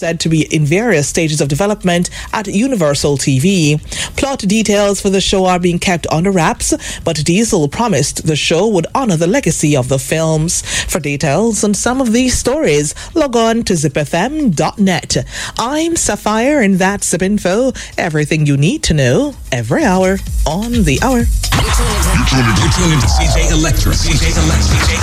said to be in various stages of development at Universal TV. Plot details for the show are being kept under wraps, but Diesel promised the show would honor the legacy of the films. For details on some of these stories, log on to zipfm.net. I'm Sapphire, and that's Zip Info. Everything you need to know every hour on the hour. You're tuned into CJ Electric.